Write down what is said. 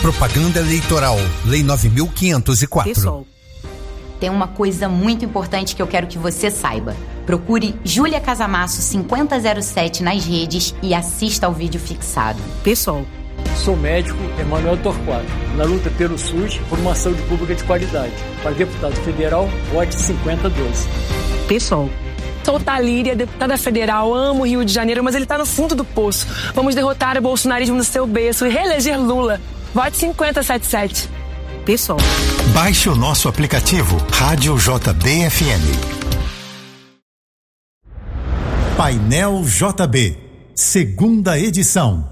Propaganda eleitoral, Lei 9.504. Pessoal, tem uma coisa muito importante que eu quero que você saiba. Procure Júlia Casamasso 5007 nas redes e assista ao vídeo fixado. Pessoal, sou médico Emanuel Torquato, na luta pelo SUS por uma saúde pública de qualidade. Para deputado federal, vote 5012. pessoal, sou Talíria, deputada federal, amo o Rio de Janeiro, mas ele tá no fundo do poço. Vamos derrotar o bolsonarismo no seu berço e reeleger Lula. Vote 5077. Pessoal, baixe o nosso aplicativo Rádio JB-FM. Painel JB, segunda edição.